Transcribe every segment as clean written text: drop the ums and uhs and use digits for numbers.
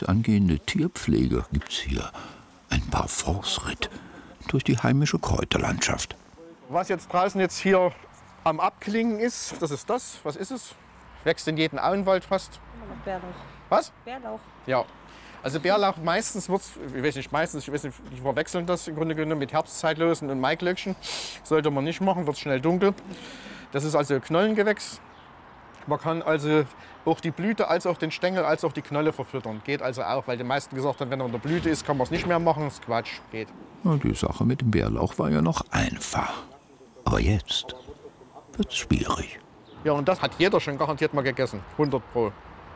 Als angehende Tierpfleger gibt's hier ein Parforce-Ritt durch die heimische Kräuterlandschaft. Was jetzt draußen hier am Abklingen ist, das ist das. Was ist es? Wächst in jedem Auenwald fast. Bärlauch. Was? Bärlauch. Ja. Also Bärlauch meistens wird, ich weiß nicht, die verwechseln das im Grunde genommen mit Herbstzeitlosen und Maiglöckchen. Sollte man nicht machen, wird schnell dunkel. Das ist also Knollengewächs. Man kann also auch die Blüte, als auch den Stängel, als auch die Knolle verfüttern. Geht also auch, weil die meisten gesagt haben, wenn er in der Blüte ist, kann man es nicht mehr machen. Das ist Quatsch, geht. Na, die Sache mit dem Bärlauch war ja noch einfach. Aber jetzt wird's schwierig. Ja, und das hat jeder schon garantiert mal gegessen. 100 Pro.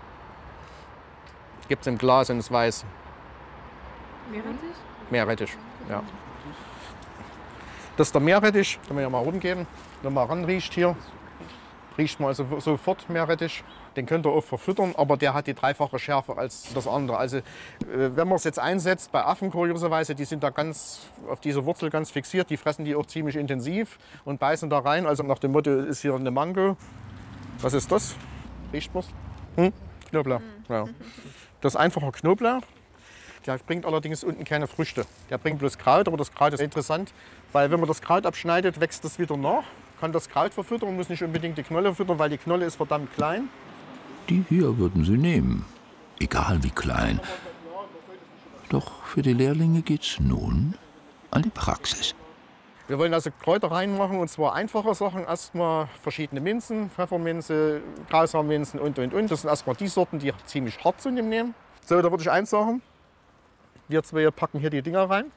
Gibt es im Glas und es weiß. Meerrettich? Meerrettich, ja. Das ist der Meerrettich, den wir ja mal rumgeben. Wenn man ranriecht hier, riecht man also sofort Meerrettich. Den könnt ihr auch verfüttern, aber der hat die dreifache Schärfe als das andere. Also wenn man es jetzt einsetzt, bei Affen kurioserweise, die sind da ganz auf diese Wurzel ganz fixiert. Die fressen die auch ziemlich intensiv und beißen da rein. Also nach dem Motto, ist hier eine Mango. Was ist das? Riecht man's? Knoblauch. Ja. Das ist einfacher Knoblauch. Der bringt allerdings unten keine Früchte. Der bringt bloß Kraut, aber das Kraut ist interessant, weil wenn man das Kraut abschneidet, wächst das wieder nach. Kann das Kraut verfüttern, muss nicht unbedingt die Knolle füttern, weil die Knolle ist verdammt klein. Die hier würden sie nehmen, egal wie klein. Doch für die Lehrlinge geht's nun an die Praxis. Wir wollen also Kräuter reinmachen, und zwar einfache Sachen. Erstmal verschiedene Minzen, Pfefferminze, Kraushaarminzen und. Das sind erstmal die Sorten, die ziemlich hart sind im Nehmen. So, da würde ich eins sagen. Wir zwei packen hier die Dinger rein.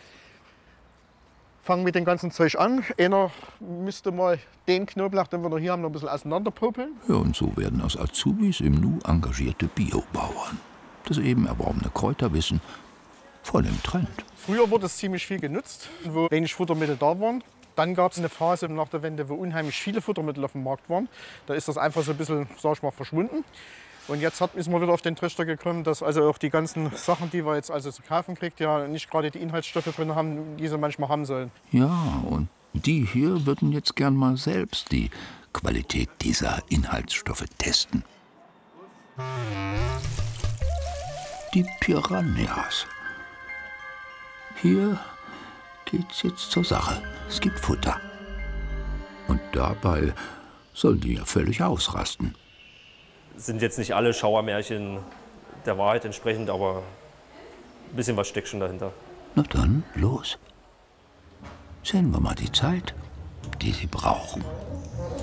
Fangen mit dem ganzen Zeug an. Einer müsste mal den Knoblauch, den wir noch hier haben, noch ein bisschen auseinanderpopeln. Ja, und so werden aus Azubis im Nu engagierte Biobauern. Das eben erworbene Kräuterwissen voll im Trend. Früher wurde es ziemlich viel genutzt, wo wenig Futtermittel da waren. Dann gab es eine Phase nach der Wende, wo unheimlich viele Futtermittel auf dem Markt waren. Da ist das einfach so ein bisschen, sag ich mal, verschwunden. Und jetzt ist man wieder auf den Trichter gekommen, dass also auch die ganzen Sachen, die wir jetzt also zu kaufen kriegt, ja nicht gerade die Inhaltsstoffe drin haben, die sie manchmal haben sollen. Ja, und die hier würden jetzt gern mal selbst die Qualität dieser Inhaltsstoffe testen. Die Piranhas. Hier geht's jetzt zur Sache. Es gibt Futter. Und dabei sollen die ja völlig ausrasten. Sind jetzt nicht alle Schauermärchen der Wahrheit entsprechend, aber ein bisschen was steckt schon dahinter. Na dann, los. Sehen wir mal die Zeit, die sie brauchen.